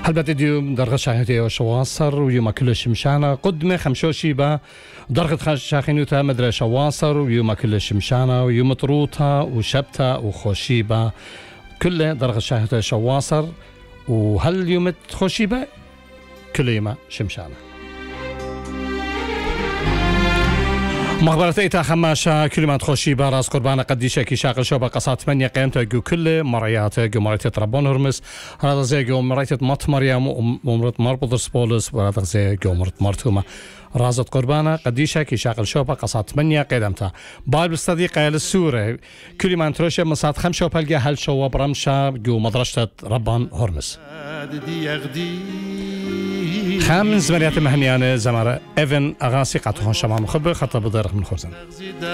هلبت ديوم درغ شاهدي وشواصر ويوم كل شمشانة قدمة خمشوشي با درغ شاخينوتا مدري شواصر ويوم كل شمشانة ويوم طروطة وشبتة وخوشيبة كل درغ شاهدي شواصر وهل يوم خوشيبة كل يوم شمشانة مخبرة إيتا خماشة كلمات خوشيبة راس قربانة قديشة كي شاقل شوبة قصات 8 قيمته جو كل مريات جو مريتة ربون هرمس هذا زي جو مريتة مط مريم ومرت مربط سبولس وهذا زي جو مرت مرتومة رازت قربانة قديشة كي شاقل شوبة قصات 8 قيمته بايبل الصديقة للسورة كلمات تروشة مصات 5 شوبة الجا هل شوبة برمشة جو مدرسة ربون هرمس خامن زمريات المهنيانة زمارة إيفن أغاسي قطعون شمام خبر خطة بدرخ من خبزن